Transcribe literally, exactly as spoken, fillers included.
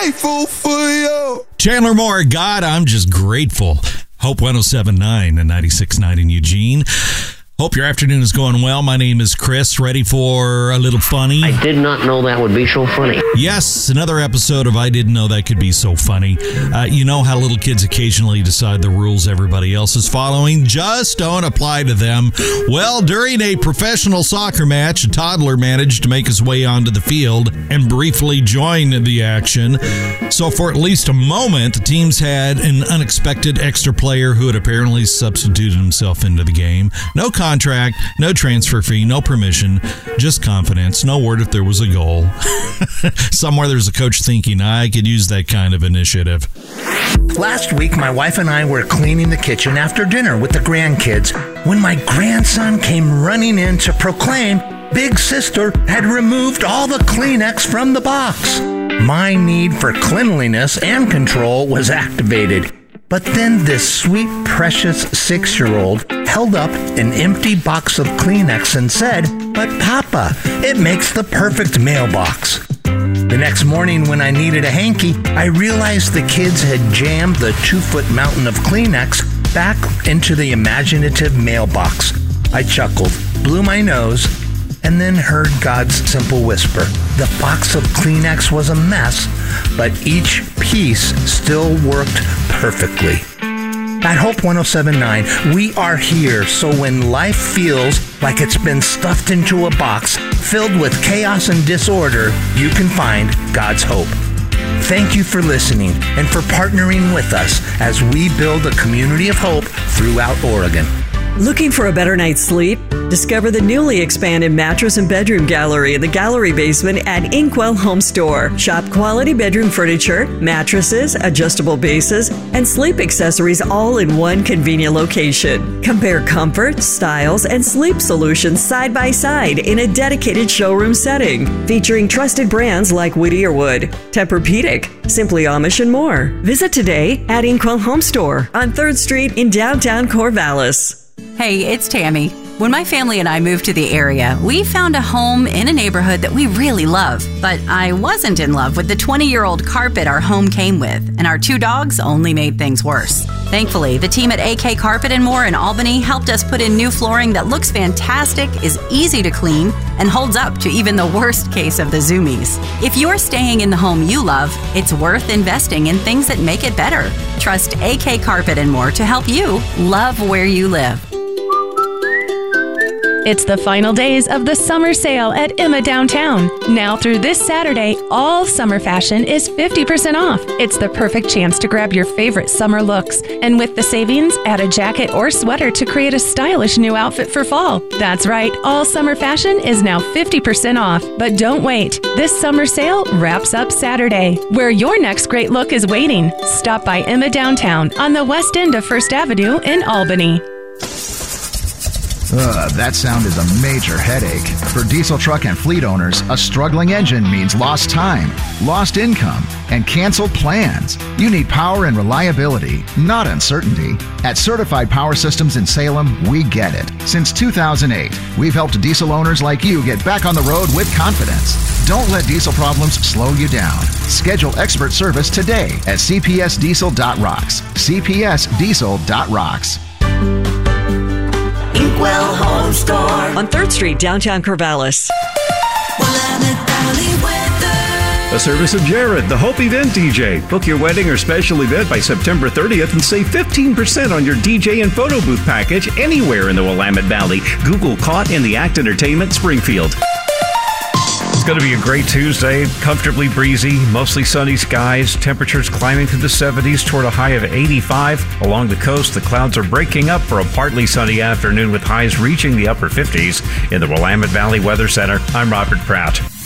grateful for you. Chandler Moore, God, I'm just grateful. Hope one oh seven point nine and ninety-six point nine in Eugene. Hope your afternoon is going well. My name is Chris. Ready for a little funny? I did not know that would be so funny. Yes, another episode of I Didn't Know That Could Be So Funny. Uh, you know how little kids occasionally decide the rules everybody else is following just don't apply to them. Well, during a professional soccer match, a toddler managed to make his way onto the field and briefly join the action. So for at least a moment, the teams had an unexpected extra player who had apparently substituted himself into the game. No contract, no transfer fee, no permission, just confidence. No word if there was a goal. Somewhere there's a coach thinking, I could use that kind of initiative. Last week, my wife and I were cleaning the kitchen after dinner with the grandkids when my grandson came running in to proclaim Big Sister had removed all the Kleenex from the box. My need for cleanliness and control was activated. But then this sweet, precious six-year-old held up an empty box of Kleenex and said, "But Papa, it makes the perfect mailbox." The next morning when I needed a hanky, I realized the kids had jammed the two-foot mountain of Kleenex back into the imaginative mailbox. I chuckled, blew my nose, and then heard God's simple whisper. The box of Kleenex was a mess, but each piece still worked perfectly. At Hope one oh seven point nine, we are here so when life feels like it's been stuffed into a box filled with chaos and disorder, you can find God's hope. Thank you for listening and for partnering with us as we build a community of hope throughout Oregon. Looking for a better night's sleep? Discover the newly expanded mattress and bedroom gallery in the gallery basement at Inkwell Home Store. Shop quality bedroom furniture, mattresses, adjustable bases, and sleep accessories all in one convenient location. Compare comfort, styles, and sleep solutions side by side in a dedicated showroom setting, featuring trusted brands like Whittier Wood, Tempur-Pedic, Simply Amish, and more. Visit today at Inkwell Home Store on third Street in downtown Corvallis. Hey, it's Tammy. When my family and I moved to the area, we found a home in a neighborhood that we really love. But I wasn't in love with the twenty-year-old carpet our home came with, and our two dogs only made things worse. Thankfully, the team at A K Carpet and More in Albany helped us put in new flooring that looks fantastic, is easy to clean, and holds up to even the worst case of the zoomies. If you're staying in the home you love, it's worth investing in things that make it better. Trust A K Carpet and More to help you love where you live. It's the final days of the summer sale at Emma Downtown. Now through this Saturday, all summer fashion is fifty percent off. It's the perfect chance to grab your favorite summer looks. And with the savings, add a jacket or sweater to create a stylish new outfit for fall. That's right, all summer fashion is now fifty percent off. But don't wait. This summer sale wraps up Saturday, where your next great look is waiting. Stop by Emma Downtown on the west end of First Avenue in Albany. Ugh, that sound is a major headache. For diesel truck and fleet owners, a struggling engine means lost time, lost income, and canceled plans. You need power and reliability, not uncertainty. At Certified Power Systems in Salem, we get it. Since two thousand eight, we've helped diesel owners like you get back on the road with confidence. Don't let diesel problems slow you down. Schedule expert service today at c p s diesel dot rocks. c p s diesel dot rocks. Inkwell Home Store on third Street, downtown Corvallis. A service of Jared, the Hope Event D J. Book your wedding or special event by September thirtieth and save fifteen percent on your D J and photo booth package anywhere in the Willamette Valley. Google Caught in the Act Entertainment, Springfield. It's going to be a great Tuesday, comfortably breezy, mostly sunny skies, temperatures climbing to the seventies toward a high of eighty-five. Along the coast, the clouds are breaking up for a partly sunny afternoon with highs reaching the upper fifties. In the Willamette Valley Weather Center, I'm Robert Pratt.